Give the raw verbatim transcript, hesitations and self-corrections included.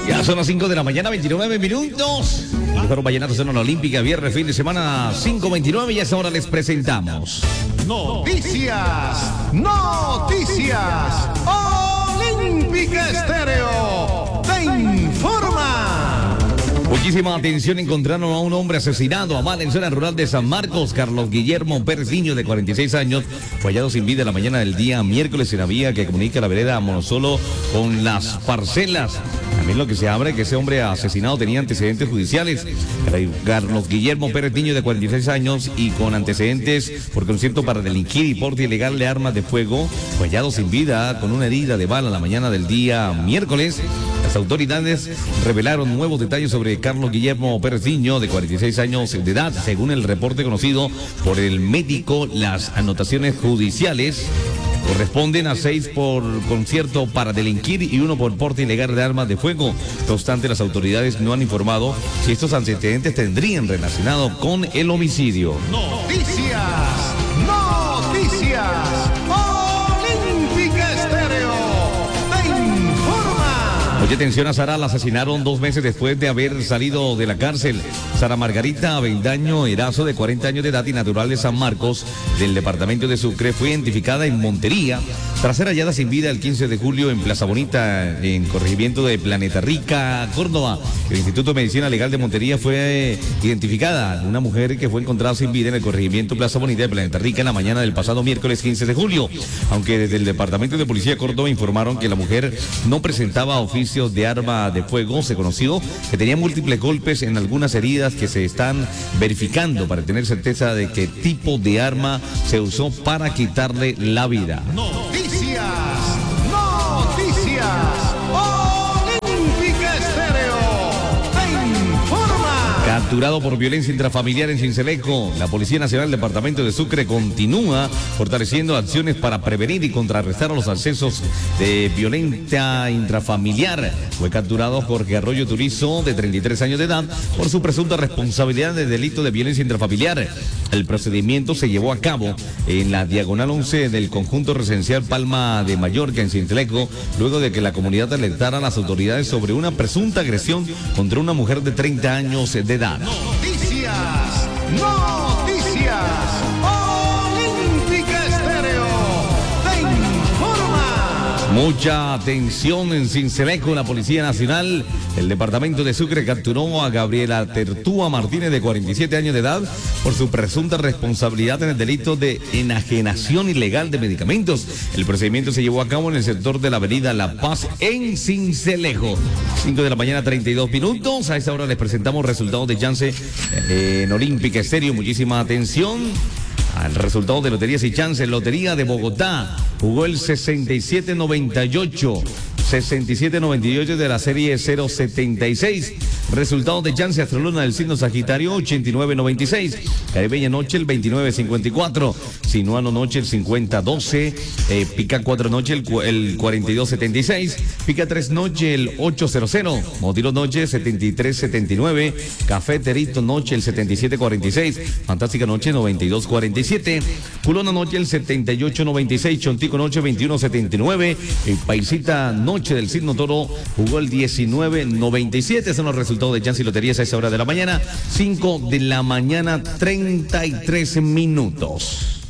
Ya son las cinco de la mañana, veintinueve minutos. El mejor vallenato en la Olímpica, viernes, fin de semana, cinco veintinueve, y a esa hora les presentamos Noticias, noticias, Olímpica Estéreo te informa. Muchísima atención, encontraron a un hombre asesinado a mano en zona rural de San Marcos. Carlos Guillermo Pérez Niño, de cuarenta y seis años, fue hallado sin vida la mañana del día miércoles en la vía que comunica la vereda Monosolo con Las Parcelas. También lo que se abre que ese hombre asesinado tenía antecedentes judiciales. Carlos Guillermo Pérez Niño, de cuarenta y seis años y con antecedentes por concierto para delinquir y porte ilegal de armas de fuego, fue hallado sin vida con una herida de bala la mañana del día miércoles. Las autoridades revelaron nuevos detalles sobre Carlos Guillermo Pérez Niño, de cuarenta y seis años de edad. Según el reporte conocido por el médico, las anotaciones judiciales corresponden a seis por concierto para delinquir y uno por porte ilegal de armas de fuego. No obstante, las autoridades no han informado si estos antecedentes tendrían relacionado con el homicidio. Noticias, noticias, Olímpica Estéreo te informa. Oye, atención a Sara, la asesinaron dos meses después de haber salido de la cárcel. Sara Margarita Avendaño Erazo, de cuarenta años de edad y natural de San Marcos, del departamento de Sucre, fue identificada en Montería tras ser hallada sin vida el quince de julio en Plaza Bonita, en corregimiento de Planeta Rica, Córdoba. El Instituto de Medicina Legal de Montería fue identificada una mujer que fue encontrada sin vida en el corregimiento Plaza Bonita de Planeta Rica en la mañana del pasado miércoles quince de julio, aunque desde el Departamento de Policía de Córdoba informaron que la mujer no presentaba oficios de arma de fuego. Se conoció que tenía múltiples golpes en algunas heridas que se están verificando para tener certeza de qué tipo de arma se usó para quitarle la vida. Noticias, noticias, Olímpica Estéreo te informa. Capturado por violencia intrafamiliar en Sincelejo, la Policía Nacional del Departamento de Sucre continúa fortaleciendo acciones para prevenir y contrarrestar los accesos de violencia intrafamiliar. Fue capturado Jorge Arroyo Turizo, de treinta y tres años de edad, por su presunta responsabilidad de delito de violencia intrafamiliar. El procedimiento se llevó a cabo en la diagonal once del conjunto residencial Palma de Mallorca, en Sincelejo, luego de que la comunidad alertara a las autoridades sobre una presunta agresión contra una mujer de treinta años de edad. Noticias, noticias, Olímpica Estéreo te informa. Mucha atención en Sincelejo. La Policía Nacional, el Departamento de Sucre, capturó a Gabriela Tertúa Martínez, de cuarenta y siete años de edad, por su presunta responsabilidad en el delito de enajenación ilegal de medicamentos. El procedimiento se llevó a cabo en el sector de la avenida La Paz, en Sincelejo. cinco de la mañana, treinta y dos minutos. A esta hora les presentamos resultados de chance eh, en Olímpica Estéreo. Muchísima atención al resultado de Loterías y Chances. Lotería de Bogotá jugó el sesenta y siete noventa y ocho. sesenta y siete noventa y ocho de la serie cero setenta y seis. Resultados de chance: Astroluna del signo Sagitario, ochenta y nueve noventa y seis. Caribeña Noche, el veintinueve cincuenta y cuatro. Sinuano Noche, el cincuenta doce. Eh, Pica cuatro Noche, el, el cuarenta y dos setenta y seis. Pica tres Noche, el ochocientos. Modilo Noche, setenta y tres setenta y nueve. Cafeterito Noche, el setenta y siete cuarenta y seis. Fantástica Noche, noventa y dos cuarenta y siete. Culona Noche, el setenta y ocho noventa y seis. Chontico Noche, veintiuno setenta y nueve. Y Paisita Noche del signo Toro jugó el diecinueve noventa y siete. Son los resultados de chance y loterías a esa hora de la mañana. cinco de la mañana, treinta y tres minutos.